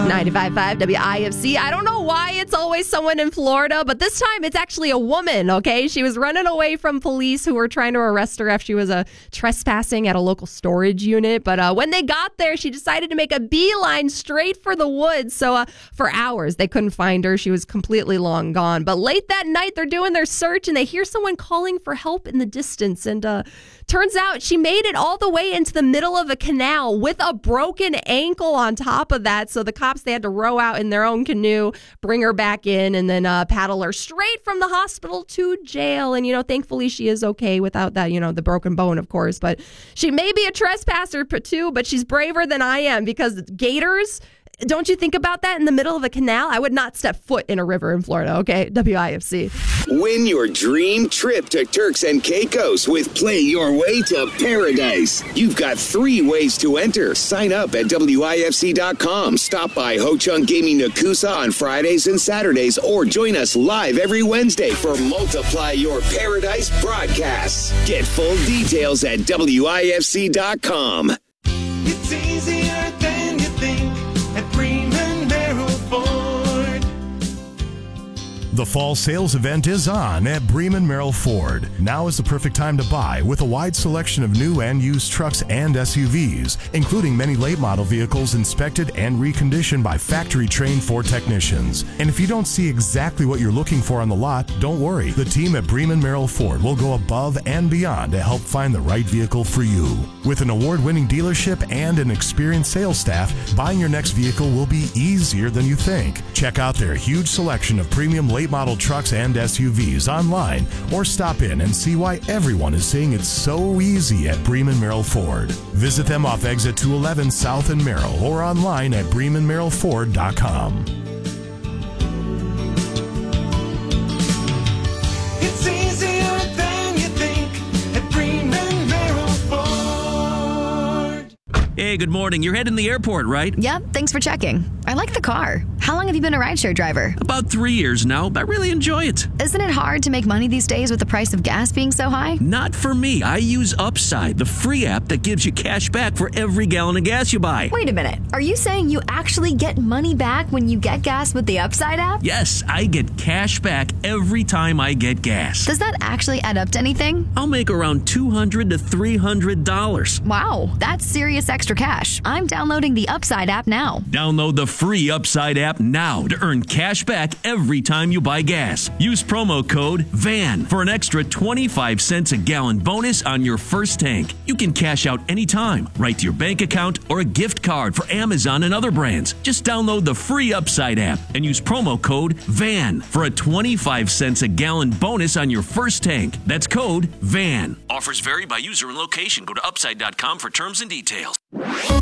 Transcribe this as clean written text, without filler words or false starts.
95.5 WIFC. I don't know why it's always someone in Florida, but this time it's actually a woman, okay? She was running away from police who were trying to arrest her after she was trespassing at a local storage unit. But when they got there, she decided to make a beeline straight for the woods. So for hours, they couldn't find her. She was completely long gone. But late that night, they're doing their search, and they hear someone calling for help in the distance. And turns out she made it all the way into the middle of a canal with a broken ankle on top of that. So the cops, they had to row out in their own canoe, bring her back in, and then paddle her straight from the hospital to jail. And, thankfully she is okay without that, the broken bone, of course. But she may be a trespasser too, but she's braver than I am, because gators, don't you think about that in the middle of a canal? I would not step foot in a river in Florida, okay? WIFC. Win your dream trip to Turks and Caicos with Play Your Way to Paradise. You've got 3 ways to enter. Sign up at WIFC.com. Stop by Ho Chung Gaming Nakusa on Fridays and Saturdays, or join us live every Wednesday for Multiply Your Paradise broadcasts. Get full details at WIFC.com. It's easier than you think at Bremen Merrill Ford. The fall sales event is on at Bremen Merrill Ford. Now is the perfect time to buy, with a wide selection of new and used trucks and SUVs, including many late model vehicles inspected and reconditioned by factory-trained Ford technicians. And if you don't see exactly what you're looking for on the lot, don't worry. The team at Bremen Merrill Ford will go above and beyond to help find the right vehicle for you. With an award-winning dealership and an experienced sales staff, buying your next vehicle will be easier than you think. Check out their huge selection of premium late model trucks and SUVs online, or stop in and see why everyone is saying it's so easy at Bremen Merrill Ford. Visit them off exit 211 South in Merrill, or online at BremenMerrillFord.com. It's easier than you think at Bremen Merrill Ford. Hey, good morning. You're heading to the airport, right? Yep, thanks for checking. I like the car. How long have you been a rideshare driver? About 3 years now. I really enjoy it. Isn't it hard to make money these days with the price of gas being so high? Not for me. I use Upside, the free app that gives you cash back for every gallon of gas you buy. Wait a minute. Are you saying you actually get money back when you get gas with the Upside app? Yes, I get cash back every time I get gas. Does that actually add up to anything? I'll make around $200 to $300. Wow, that's serious extra cash. I'm downloading the Upside app now. Download the free Upside app now to earn cash back every time you buy gas. Use promo code VAN for an extra 25 cents a gallon bonus on your first tank. You can cash out anytime, right to your bank account or a gift card for Amazon and other brands. Just download the free Upside app and use promo code VAN for a 25 cents a gallon bonus on your first tank. That's code VAN. Offers vary by user and location. Go to upside.com for terms and details.